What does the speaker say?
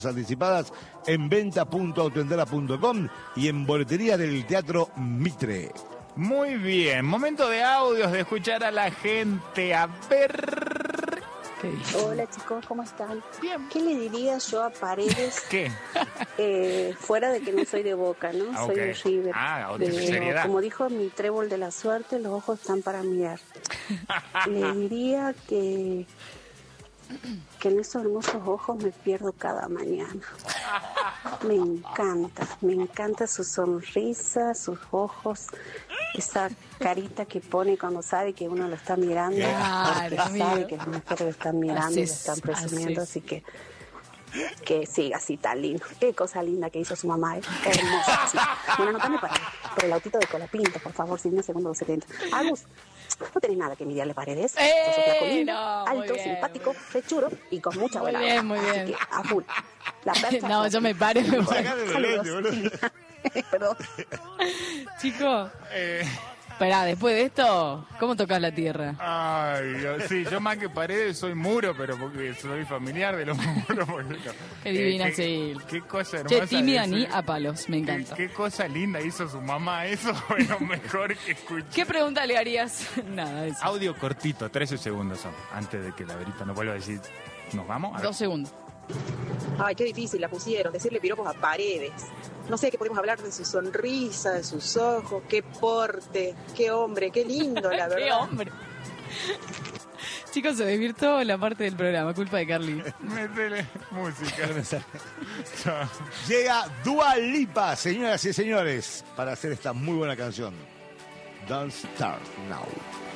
anticipadas en venta.autoentera.com y en boletería del Teatro Mitre. Muy bien, momento de audios, de escuchar a la gente. A ver... Hola chicos, ¿cómo están? Bien. ¿Qué le diría yo a Paredes? ¿Qué? Fuera de que no soy de Boca, ¿no? Soy de River. seriedad. Como dijo mi trébol de la suerte, los ojos están para mirar. Le diría que en esos hermosos ojos me pierdo cada mañana. Me encanta su sonrisa, sus ojos, esa carita que pone cuando sabe que uno lo está mirando, porque sabe que las mujeres lo están mirando y lo están presumiendo, así que siga así tan lindo. Qué cosa linda que hizo su mamá, hermosa. Así. Bueno, anotame por el autito de Colapinto, por favor, sin un segundo 70. Agus, no tenés nada que envidiarle Paredes. Sos flaco lindo, alto, simpático, fechuro y con mucha buena onda. Muy bien. Así que, a full. La percha, no, yo me paro y me voy. Perdón. Chico, esperá, después de esto, ¿cómo tocas la tierra? Ay, Dios, sí, yo más que Paredes soy muro, pero porque soy familiar de los muros. Qué divina, sí. Qué cosa hermosa. Che, tímida ni a palos, me encanta. Qué cosa linda hizo su mamá, eso fue lo mejor que escuché. ¿Qué pregunta le harías? Nada, eso. Audio cortito, 13 segundos son, antes de que la Verita nos vuelva a decir, ¿nos vamos? 2 segundos. Ay, qué difícil la pusieron, decirle piropos a Paredes. No sé, que podemos hablar de su sonrisa, de sus ojos, qué porte, qué hombre, qué lindo, la verdad. ¡Qué hombre! Chicos, se desvirtuó la parte del programa, culpa de Carly. Métele música. Llega Dua Lipa, señoras y señores, para hacer esta muy buena canción. Don't Start Now.